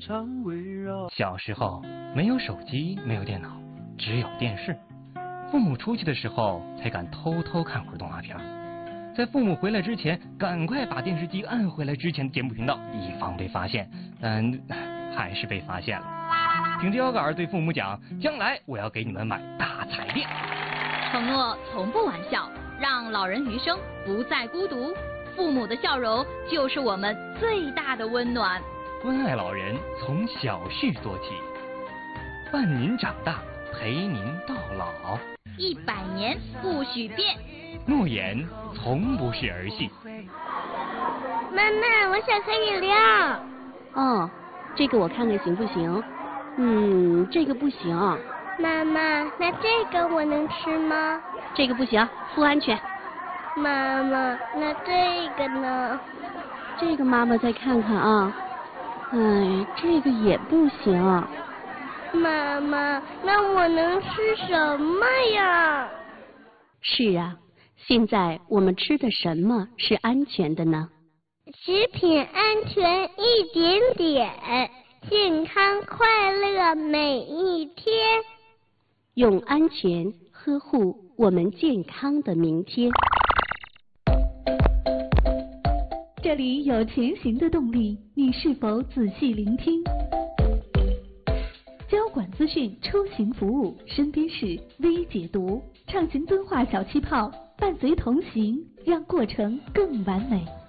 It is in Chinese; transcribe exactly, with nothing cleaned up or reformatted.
小时候没有手机，没有电脑，只有电视。父母出去的时候才敢偷偷看会儿动画片，在父母回来之前赶快把电视机按回来之前的节目频道，以防被发现。但还是被发现了。挺着腰杆对父母讲，将来我要给你们买大彩电。 承诺从不玩笑，让老人余生不再孤独。父母的笑容就是我们最大的温暖。 关爱老人从小事做起，伴您长大，陪您到老。 一百年不许变， 诺言从不是儿戏。 妈妈，我想喝饮料。 哦，这个我看看行不行？嗯，这个不行。 妈妈，那这个我能吃吗？ 这个不行，不安全。 妈妈，那这个呢？ 这个妈妈再看看啊。哎，这个也不行。 妈妈，那我能吃什么呀？ 是啊，现在我们吃的什么是安全的呢？ 食品安全一点点，健康快乐每一天。 用安全呵护我们健康的明天。 这里有前行的动力，你是否仔细聆听？交管资讯出行服务，身边事微解读，畅行敦化小气泡，伴随同行，让过程更完美。